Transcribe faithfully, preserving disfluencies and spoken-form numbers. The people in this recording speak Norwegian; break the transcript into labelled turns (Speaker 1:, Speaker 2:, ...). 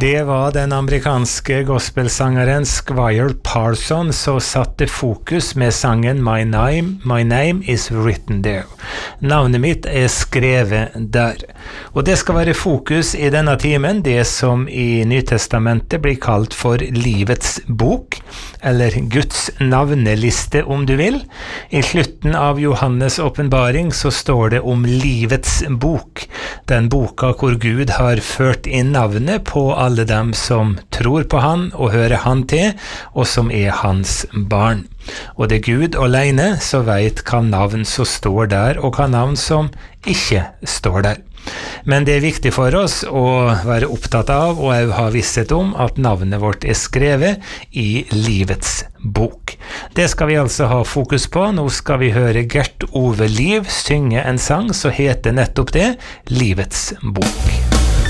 Speaker 1: Det var den amerikanske gospelsangeren Squire Parson som satte fokus med sangen My Name, My Name is Written There. Navnet mitt er skrevet der. Og det skal være fokus i denne timen, det som i Nytestamentet blir kalt for livets bok, eller Guds navneliste om du vil. I slutten av Johannes åpenbaring så står det om livets bok, den boka hvor Gud har ført inn navnet på alle dem som tror på han og hører han til, og som er hans barn. Og det er Gud alene som vet hva navn som står der, og hva navn som ikke står der. Men det er viktig for oss å være opptatt av og også ha visshet om at navnet vårt er skrevet i livets bok. Det skal vi altså ha fokus på. Nå skal vi høre Gert Ove Liv synge en sang som heter nettopp det, Livets bok.